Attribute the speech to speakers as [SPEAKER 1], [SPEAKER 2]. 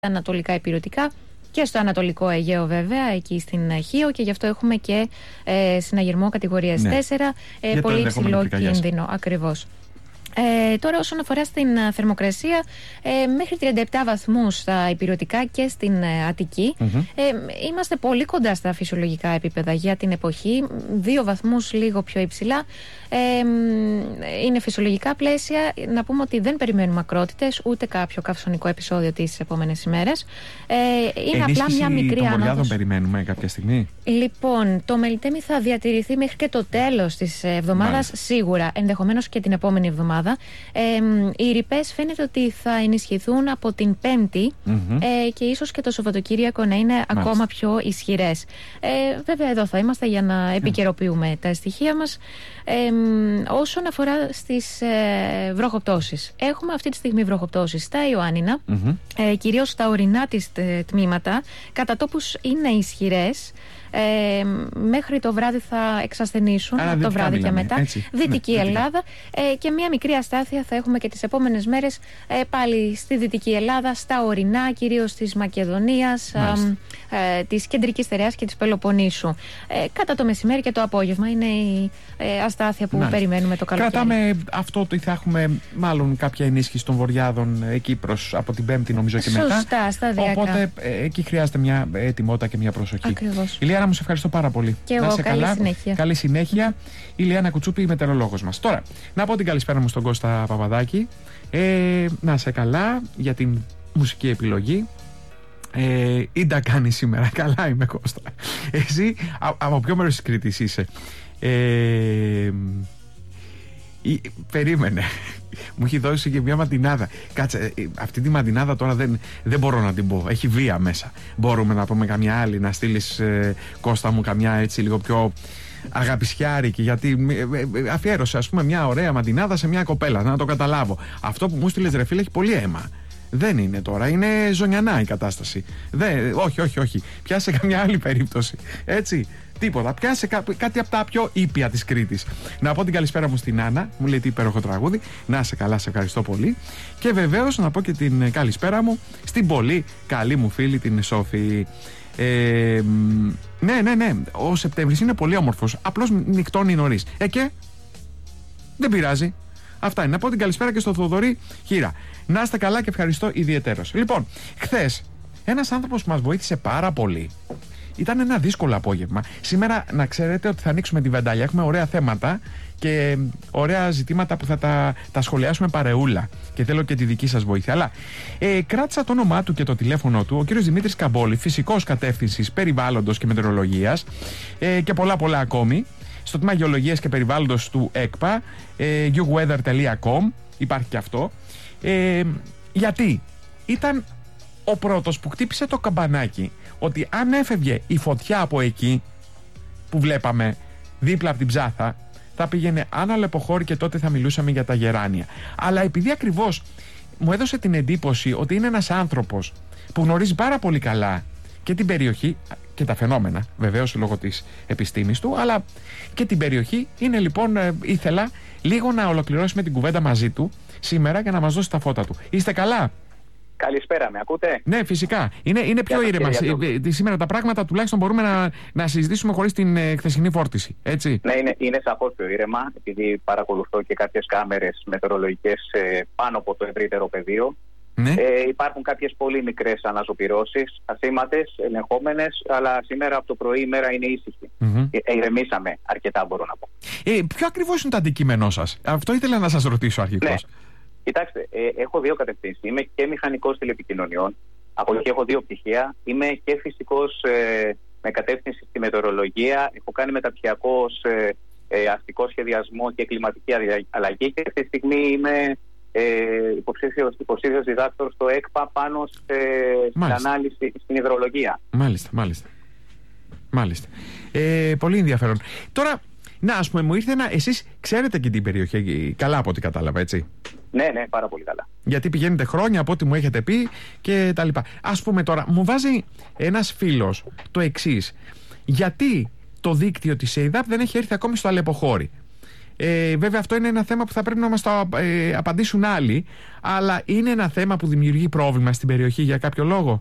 [SPEAKER 1] ανατολικά υπηρετικά και στο Ανατολικό Αιγαίο, βέβαια, εκεί στην Χίο, και γι' αυτό έχουμε και συναγερμό κατηγορίας 4, πολύ υψηλό κίνδυνο. Ακριβώς. Τώρα, όσον αφορά στην θερμοκρασία, μέχρι 37 βαθμούς στα υπηρετικά και στην Αττική. Είμαστε πολύ κοντά στα φυσιολογικά επίπεδα για την εποχή, 2 βαθμούς λίγο πιο υψηλά. Είναι φυσιολογικά πλαίσια. Να πούμε ότι δεν περιμένουμε ακρότητες ούτε κάποιο καυσονικό επεισόδιο τις επόμενες ημέρες. Είναι απλά μια μικρή άνοδος.
[SPEAKER 2] Βορειάδων περιμένουμε κάποια στιγμή.
[SPEAKER 1] Λοιπόν, το μελιτέμι θα διατηρηθεί μέχρι και το τέλος της εβδομάδας, σίγουρα, ενδεχομένως και την επόμενη εβδομάδα. Οι ρηπές φαίνεται ότι θα ενισχυθούν από την Πέμπτη και ίσως και το Σαββατοκύριακο να είναι ακόμα πιο ισχυρές. Βέβαια, εδώ θα είμαστε για να επικαιροποιούμε τα στοιχεία μας. Όσον αφορά στις βροχοπτώσεις, έχουμε αυτή τη στιγμή βροχοπτώσεις στα Ιωάννινα, κυρίως στα ορεινά της τμήματα, κατά τόπους είναι ισχυρές. Μέχρι το βράδυ θα εξασθενήσουν, από το βράδυ και μετά. Δυτική Ελλάδα, και μια μικρή αστάθεια θα έχουμε και τις επόμενες μέρες πάλι στη Δυτική Ελλάδα, στα ορεινά, κυρίως της Μακεδονίας, της Κεντρικής Στερεάς και της Πελοποννήσου. Κατά το μεσημέρι και το απόγευμα είναι η αστάθεια που περιμένουμε το καλοκαίρι.
[SPEAKER 2] Κρατάμε αυτό ότι θα έχουμε μάλλον κάποια ενίσχυση των βορειάδων εκεί από την Πέμπτη, νομίζω, και μετά.
[SPEAKER 1] Σωστά, σταδιακά.
[SPEAKER 2] Οπότε εκεί χρειάζεται μια ετοιμότητα και μια προσοχή.
[SPEAKER 1] Ακριβώς.
[SPEAKER 2] Ηλιάνα, μου σε ευχαριστώ πάρα πολύ.
[SPEAKER 1] Και εγώ, καλή συνέχεια.
[SPEAKER 2] Καλή συνέχεια. Η Ηλιάνα Κουτσούπη, η μετεωρολόγος μας. Τώρα, να πω την καλησπέρα μου στον Κώστα Παπαδάκη. Να σε καλά για την μουσική επιλογή. Ή τα κάνει σήμερα. Καλά είμαι, Κώστα. Εσύ από ποιο μέρος της Κρήτης είσαι? Περίμενε. Μου έχει δώσει και μια μαντινάδα. Κάτσε, αυτή τη μαντινάδα τώρα δεν μπορώ να την πω. Έχει βία μέσα. Μπορούμε να πούμε καμιά άλλη, να στείλεις, Κώστα μου, καμιά έτσι λίγο πιο αγαπησιάρικη? Γιατί αφιέρωσε, ας πούμε, μια ωραία μαντινάδα σε μια κοπέλα. Να το καταλάβω. Αυτό που μου στείλες, ρε φίλε, έχει πολύ αίμα. Δεν είναι τώρα, είναι ζωνιανά η κατάσταση. Όχι. Πιάσε καμιά άλλη περίπτωση. Έτσι. Τίποτα. Πιάσε κάτι από τα πιο ήπια της Κρήτης. Να πω την καλησπέρα μου στην Άννα. Μου λέει τι υπέροχο τραγούδι. Να είσαι καλά, σε ευχαριστώ πολύ. Και βεβαίως να πω και την καλησπέρα μου στην πολύ καλή μου φίλη, την Σόφη. Ναι. Ο Σεπτέμβρης είναι πολύ όμορφος. Απλώς νυχτώνει νωρίς. Και δεν πειράζει. Αυτά είναι. Να πω την καλησπέρα και στο Θοδωρή Χίρα. Να είστε καλά και ευχαριστώ ιδιαιτέρως. Λοιπόν, χθες ένας άνθρωπος που μας βοήθησε πάρα πολύ. Ήταν ένα δύσκολο απόγευμα. Σήμερα να ξέρετε ότι θα ανοίξουμε τη βεντάλια. Έχουμε ωραία θέματα και ωραία ζητήματα που θα τα σχολιάσουμε παρεούλα. Και θέλω και τη δική σας βοήθεια. Αλλά κράτησα το όνομά του και το τηλέφωνο του. Ο κύριος Δημήτρης Καμπόλη, φυσικός κατεύθυνσης περιβάλλοντος και μετεωρολογίας, και πολλά ακόμη. Στο τμήμα Γεωλογίας και Περιβάλλοντος του ΕΚΠΑ, youweather.com, υπάρχει και αυτό. Γιατί ήταν ο πρώτος που χτύπησε το καμπανάκι ότι αν έφευγε η φωτιά από εκεί που βλέπαμε δίπλα από την Ψάθα, θα πήγαινε άναλο υποχώρη και τότε θα μιλούσαμε για τα γεράνια. Αλλά επειδή ακριβώς μου έδωσε την εντύπωση ότι είναι ένας άνθρωπος που γνωρίζει πάρα πολύ καλά και την περιοχή και τα φαινόμενα, βεβαίως λόγω της επιστήμης του, αλλά και την περιοχή, είναι λοιπόν, ήθελα λίγο να ολοκληρώσουμε την κουβέντα μαζί του σήμερα για να μας δώσει τα φώτα του. Είστε καλά?
[SPEAKER 3] Καλησπέρα, με ακούτε?
[SPEAKER 2] Ναι, φυσικά. Είναι πιο ήρεμα. Σήμερα τα πράγματα τουλάχιστον μπορούμε να συζητήσουμε χωρίς την χθεσινή φόρτιση. Έτσι.
[SPEAKER 3] Ναι, είναι σαφώς πιο ήρεμα, επειδή παρακολουθώ και κάποιες κάμερες μετεωρολογικές πάνω από το ευρύτερο πεδίο. Ναι. Υπάρχουν κάποιες πολύ μικρές αναζωπυρώσεις, ασήμαντες, ελεγχόμενες, αλλά σήμερα από το πρωί η μέρα είναι ήσυχη. Ηρεμήσαμε αρκετά, μπορώ να πω.
[SPEAKER 2] Ποιο ακριβώς είναι το αντικείμενό σας? Αυτό ήθελα να σας ρωτήσω αρχικώς.
[SPEAKER 3] Ναι. Κοιτάξτε, έχω 2 κατευθύνσεις. Είμαι και μηχανικός τηλεπικοινωνιών. Από εκεί έχω 2 πτυχία. Είμαι και φυσικός με κατεύθυνση στη μετεωρολογία. Έχω κάνει μεταπτυχιακό αστικό σχεδιασμό και κλιματική αλλαγή. Και αυτή τη στιγμή είμαι υποψήφιος διδάκτορ στο ΕΚΠΑ πάνω στην ανάλυση στην υδρολογία.
[SPEAKER 2] Μάλιστα. Πολύ ενδιαφέρον. Τώρα, ας πούμε, μου ήρθε εσείς ξέρετε και την περιοχή καλά, από ό,τι κατάλαβα, έτσι?
[SPEAKER 3] Ναι, πάρα πολύ καλά.
[SPEAKER 2] Γιατί πηγαίνετε χρόνια από ό,τι μου έχετε πει και τα λοιπά. Ας πούμε τώρα, μου βάζει ένας φίλος το εξής. Γιατί το δίκτυο της ΕΙΔΑΠ δεν έχει έρθει ακόμη στο Αλεποχώρι? Βέβαια, αυτό είναι ένα θέμα που θα πρέπει να μας το απαντήσουν άλλοι. Αλλά είναι ένα θέμα που δημιουργεί πρόβλημα στην περιοχή για κάποιο λόγο.